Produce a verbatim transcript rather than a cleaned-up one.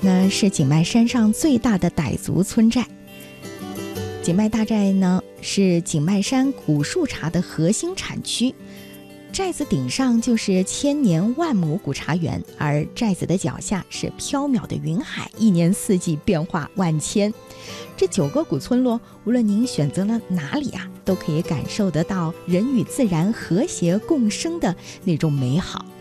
呢是景迈山上最大的傣族村寨。景迈大寨呢是景迈山古树茶的核心产区，寨子顶上就是千年万亩古茶园，而寨子的脚下是缥缈的云海，一年四季变化万千。这九个古村落，无论您选择了哪里啊，都可以感受得到人与自然和谐共生的那种美好。